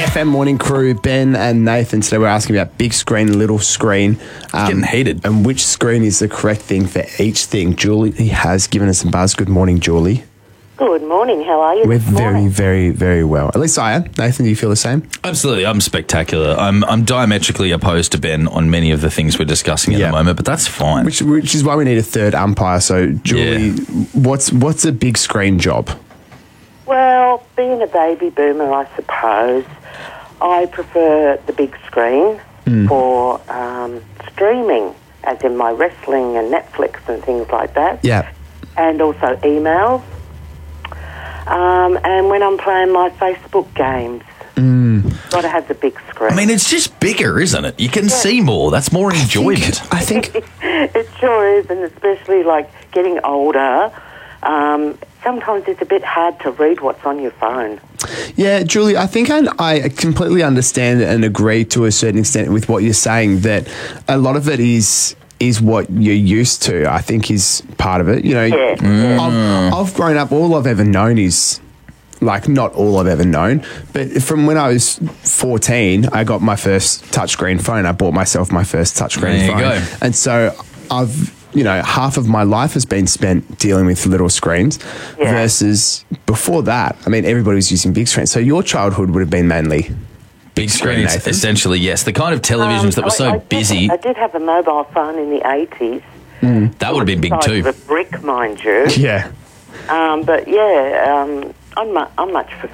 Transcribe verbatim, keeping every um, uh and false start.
F M Morning Crew, Ben and Nathan. Today we're asking about big screen, little screen. Um, Getting heated. And which screen is the correct thing for each thing. Julie has given us a buzz. Good morning, Julie. Good morning. How are you? We're this very, morning? very, very well. At least I am. Nathan, do you feel the same? Absolutely, I'm spectacular. I'm I'm diametrically opposed to Ben on many of the things we're discussing at Yeah. the moment, but that's fine. Which, which is why we need a third umpire. So, Julie, Yeah. what's what's a big screen job? Well, being a baby boomer, I suppose, I prefer the big screen Mm. for um, streaming, as in my wrestling and Netflix and things like that. Yeah. And also emails. Um, and when I'm playing my Facebook games, Mm. got to have the big screen. I mean, it's just bigger, isn't it? You can see more. That's more enjoyment. I think It sure is, and especially like getting older, um, sometimes it's a bit hard to read what's on your phone. Yeah, Julie, I think I, I completely understand and agree to a certain extent with what you're saying, that a lot of it is is what you're used to, I think is part of it. You know, Yeah. I've, I've grown up, all I've ever known is, like, not all I've ever known, but from when I was fourteen, I got my first touchscreen phone. I bought myself my first touchscreen There you phone. go. And so I've, you know, half of my life has been spent dealing with little screens Yeah. versus before that, I mean, everybody was using big screens. So your childhood would have been mainly Big screens, Nathan. essentially, yes. The kind of televisions that were Um, so I- I did- busy, I did have a mobile phone in the eighties. that would have been big Size too. of a brick, mind you. Yeah. Um, but yeah, um, I'm, mu- I'm much for